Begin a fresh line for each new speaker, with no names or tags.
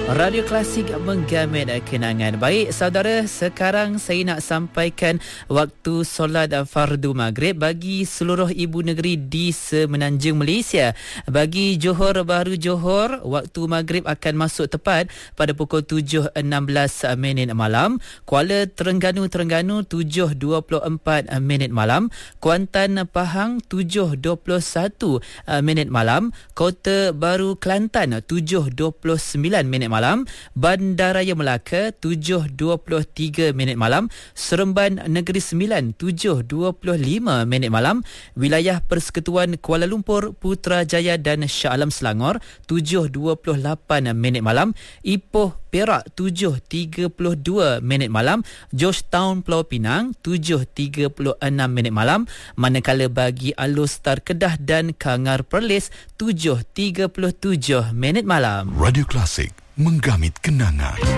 Radio Klasik menggamit kenangan. Baik, saudara, sekarang saya nak sampaikan waktu solat fardu maghrib bagi seluruh ibu negeri di semenanjung Malaysia. Bagi Johor Bahru Johor, waktu maghrib akan masuk tepat pada pukul 7.16 malam. Kuala Terengganu 7.24 malam. Kuantan Pahang 7.21 malam. Kota Baru Kelantan 7.29 malam. Bandaraya Melaka 7.23 malam. Seremban Negeri Sembilan 7.25 malam. Wilayah Persekutuan Kuala Lumpur, Putrajaya dan Shah Alam Selangor 7.28 malam. Ipoh Perak 7.32 malam. Georgetown Pulau Pinang 7.36 malam. Manakala bagi Alor Star Kedah dan Kangar Perlis 7.37 malam.
Radio Klasik menggamit kenangan.